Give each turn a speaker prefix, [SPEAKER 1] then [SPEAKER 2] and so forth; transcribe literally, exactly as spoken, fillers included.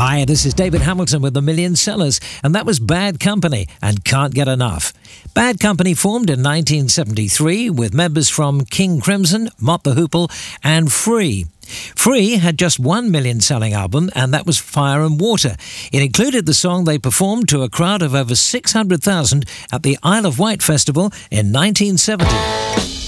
[SPEAKER 1] Hi, this is David Hamilton with The Million Sellers, and that was Bad Company and Can't Get Enough. Bad Company formed in nineteen seventy-three with members from King Crimson, Mott the Hoople, and Free. Free had just one million-selling album, and that was Fire and Water. It included the song they performed to a crowd of over six hundred thousand at the Isle of Wight Festival in nineteen seventy.